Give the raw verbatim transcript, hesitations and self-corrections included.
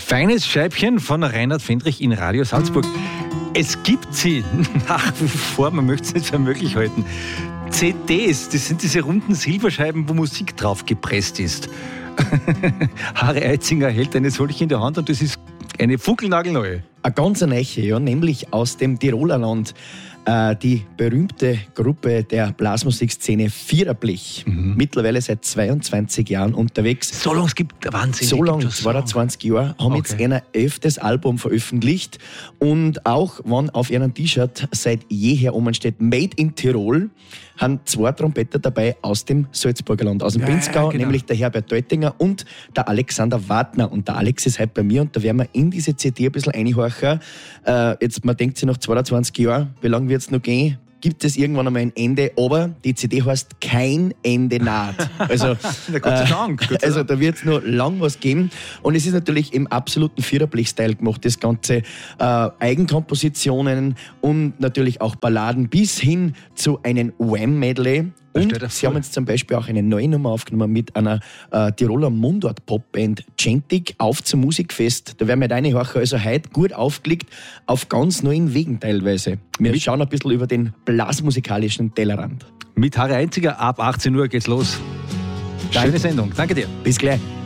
Feines Scheibchen von Reinhard Fendrich in Radio Salzburg. Es gibt sie nach wie vor, man möchte es nicht für möglich halten. C Ds, das sind diese runden Silberscheiben, wo Musik drauf gepresst ist. Harry Eitzinger hält eine solche in der Hand und das ist eine funkelnagelneue. Eine ganz neue, ja, nämlich aus dem Tiroler Land. Äh, die berühmte Gruppe der Blasmusikszene Viererblech. Mhm. Mittlerweile seit zweiundzwanzig Jahren unterwegs. So lange es gibt, Wahnsinn. So lange, zweiundzwanzig Jahre, haben Okay. jetzt ein elftes Album veröffentlicht. Und auch wenn auf ihrem T-Shirt seit jeher oben steht Made in Tirol, haben zwei Trompeter dabei aus dem Salzburger Land, aus dem Ja, Pinzgau, ja, genau. nämlich der Herbert Deutinger und der Alexander Wartner. Und der Alex ist heute bei mir und da werden wir in diese C D ein bisschen reinhorchen. Äh, jetzt, man denkt sich nach zweiundzwanzig Jahren, wie lange wird es noch gehen? Gibt es irgendwann einmal ein Ende, aber die C D heißt Kein Ende naht. Also, Na, Gott sei Dank, Gott sei also Dank. da wird es noch lang was geben. Und es ist natürlich im absoluten Viererblech-Style gemacht, das Ganze. Äh, Eigenkompositionen und natürlich auch Balladen bis hin zu einem Wham-Medley. stell dir Und sie vor. haben jetzt zum Beispiel auch eine neue Nummer aufgenommen mit einer äh, Tiroler Mundart-Popband Gentik auf zum Musikfest. Da werden wir reinhorchen. Also heute gut aufgelegt auf ganz neuen Wegen teilweise. Wir Mit- schauen ein bisschen über den blasmusikalischen Tellerrand. Mit Harry Eitzinger ab achtzehn Uhr geht's los. Schöne Danke. Sendung. Danke dir. Bis gleich.